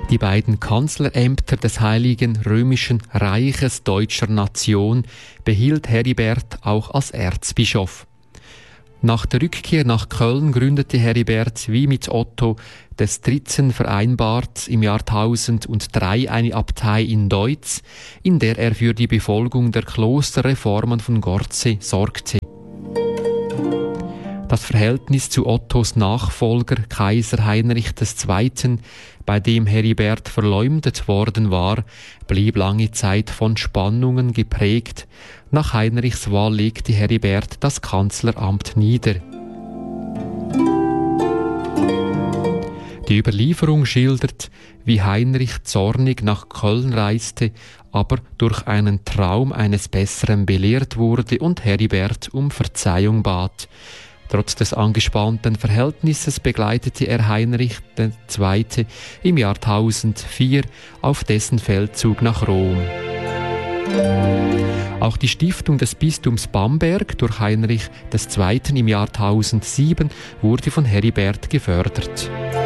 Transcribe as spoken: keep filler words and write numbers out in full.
Die beiden Kanzlerämter des Heiligen Römischen Reiches deutscher Nation behielt Heribert auch als Erzbischof. Nach der Rückkehr nach Köln gründete Heribert wie mit Otto des Dritten vereinbart im Jahr tausenddrei eine Abtei in Deutz, in der er für die Befolgung der Klosterreformen von Gorze sorgte. Das Verhältnis zu Ottos Nachfolger Kaiser Heinrich der Zweite., bei dem Heribert verleumdet worden war, blieb lange Zeit von Spannungen geprägt. Nach Heinrichs Wahl legte Heribert das Kanzleramt nieder. Die Überlieferung schildert, wie Heinrich zornig nach Köln reiste, aber durch einen Traum eines Besseren belehrt wurde und Heribert um Verzeihung bat. Trotz des angespannten Verhältnisses begleitete er Heinrich der Zweite. im Jahr tausendvier auf dessen Feldzug nach Rom. Auch die Stiftung des Bistums Bamberg durch Heinrich der Zweite. im Jahr tausendsieben wurde von Heribert gefördert.